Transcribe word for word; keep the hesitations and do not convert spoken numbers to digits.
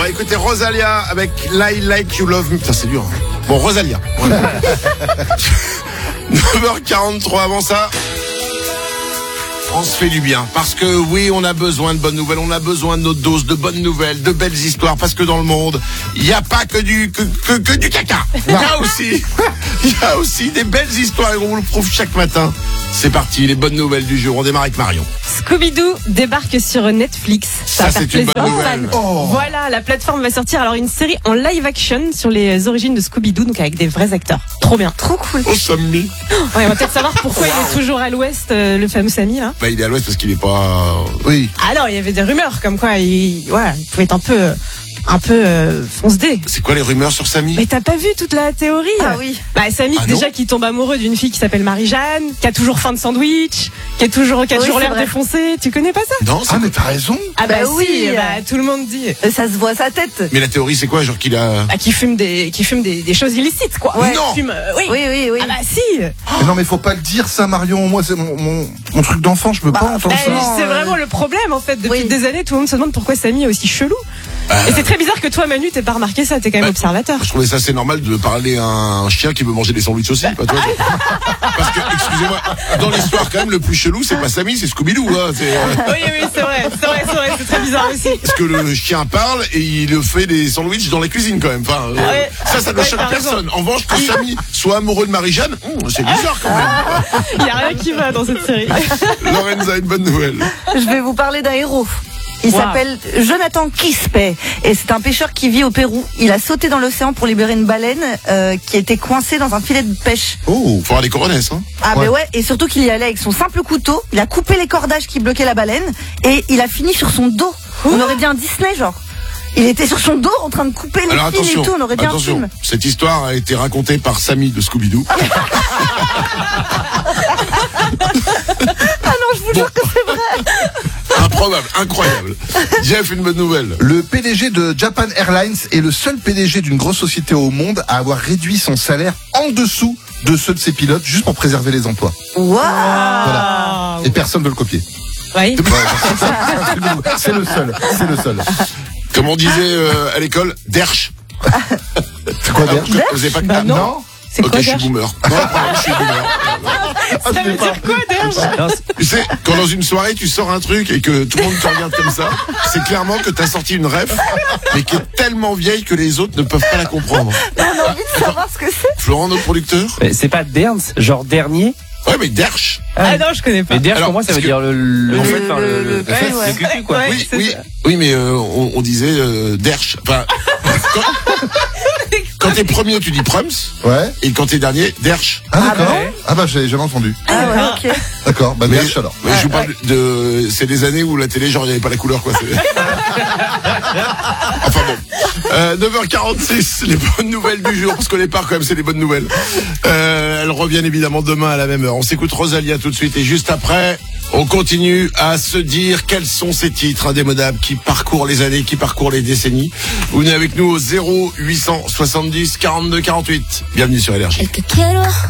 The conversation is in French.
va écouter Rosalia avec I Like You Love Me. Putain, c'est dur. Hein. Bon, Rosalia. Voilà. neuf heures quarante-trois avant ça. On se fait du bien, parce que oui, on a besoin de bonnes nouvelles, on a besoin de notre dose de bonnes nouvelles, de belles histoires, parce que dans le monde, il n'y a pas que du que, que, que du caca. Il y a aussi, il y a aussi des belles histoires et on vous le prouve chaque matin. C'est parti, les bonnes nouvelles du jour. On démarre avec Marion. Scooby-Doo débarque sur Netflix. Ça, Ça c'est une bonne nouvelle. Oh. Voilà, la plateforme va sortir alors une série en live action sur les origines de Scooby-Doo, donc avec des vrais acteurs. Trop bien. Trop cool. Oh, Sammy. Ouais, on va peut-être savoir pourquoi wow. il est toujours à l'ouest, euh, le fameux Sammy, là. Bah, il est à l'ouest parce qu'il est pas... Oui. Ah non, il y avait des rumeurs comme quoi il, ouais, il pouvait être un peu... un peu euh, fonce-dé. C'est quoi les rumeurs sur Sammy? Mais t'as pas vu toute la théorie? Ah oui. Bah Sammy ah déjà qui tombe amoureux d'une fille qui s'appelle Marie-Jeanne, qui a toujours faim de sandwich, qui a toujours, qui a oui, toujours l'air vrai. défoncé. Tu connais pas ça? Non. Ah mais t'as raison. Ah bah, bah oui, oui, bah, tout le monde dit. Ça se voit sa tête. Mais la théorie c'est quoi? Genre qu'il a... Ah, qui fume des, qui fume des, des choses illicites quoi. Ouais. Non. Fume, euh, oui. Oui, oui, oui. Ah bah si. Mais non mais faut pas le dire ça Marion. Moi c'est mon, mon, mon truc d'enfant. Je peux Bah, pas entendre Eh, ça. c'est euh, vraiment le problème en fait. Depuis oui. des années, tout le monde se demande pourquoi Sammy est aussi chelou. Euh... Et c'est très bizarre que toi Manu t'aies pas remarqué ça. T'es quand même bah, observateur. Je trouvais ça assez normal de parler à un chien qui veut manger des sandwichs aussi. Pas toi. Parce que, excusez-moi, dans l'histoire quand même le plus chelou c'est pas Sammy, c'est Scooby-Doo. Hein, c'est, euh... Oui oui c'est vrai, c'est vrai, c'est vrai, c'est très bizarre aussi. Parce que le chien parle et il fait des sandwichs dans la cuisine quand même. Enfin, euh, ouais. ça, ça ne Ouais, choque t'as personne. En revanche, que Sammy soit amoureux de Marie-Jeanne, hum, c'est bizarre quand même. Il y a rien qui va dans cette série. Lorenza a une bonne nouvelle. Je vais vous parler d'un héros. Il wow. s'appelle Jonathan Quispe et c'est un pêcheur qui vit au Pérou. Il a sauté dans l'océan pour libérer une baleine euh, qui était coincée dans un filet de pêche. Oh, faut avoir des coronesses, hein. Ah Ouais. mais ouais, et surtout qu'il y allait avec son simple couteau. Il a coupé les cordages qui bloquaient la baleine et il a fini sur son dos. On aurait dit un Disney genre. Il était sur son dos en train de couper les Alors fils attention, et tout. On aurait dit un attention. film. Cette histoire a été racontée par Sammy de Scooby-Doo. Ah non, je vous jure que c'est vrai. Improbable, incroyable. Jeff, une bonne nouvelle. Le P D G de Japan Airlines est le seul P D G d'une grosse société au monde à avoir réduit son salaire en dessous de ceux de ses pilotes juste pour préserver les emplois. Waouh. Voilà. Et personne ne veut le copier. Oui. C'est le seul. C'est le seul. Comme on disait euh, à l'école, derche. C'est quoi dire Vous n'avez pas que Bah, non. Non. C'est Ok, quoi je suis Derche? boomer. Non, pardon, je suis boomer. Ah, Ça je veut sais pas. dire quoi Derche? Tu sais, quand dans une soirée tu sors un truc et que tout le monde te regarde comme ça, c'est clairement que t'as sorti une ref, mais qui est tellement vieille que les autres ne peuvent pas la comprendre. On a envie de savoir ce que c'est. Florent, notre producteur? Mais c'est pas Derns, genre dernier. Ouais, mais derche. Ah non, je connais pas. Mais Derns Alors, pour moi ça parce veut que- dire le, le, En en fait, fait, enfin, le- le, le- le, ouais, le ouais. cucu, quoi. Ouais. Oui, c'est oui, ça. oui, mais euh, on, on disait euh, derche. Enfin, quand, quand t'es premier, tu dis prums, Ouais. et quand t'es dernier, derche. Ah d'accord. ouais. Ah bah j'ai jamais entendu. Ah ouais, ok. D'accord. Bah Mais, merci alors. mais je vous parle de, c'est des années où la télé, genre, il n'y avait pas la couleur, quoi. c'est- Enfin bon. Euh, neuf heures quarante-six, les bonnes nouvelles du jour, parce qu'on les part quand même, c'est les bonnes nouvelles. Euh, elles reviennent évidemment demain à la même heure. On s'écoute Rosalia tout de suite, et juste après, on continue à se dire quels sont ces titres indémodables qui parcourent les années, qui parcourent les décennies. Vous venez avec nous au zéro huit cent soixante-dix quarante-deux quarante-huit. Bienvenue sur Énergie.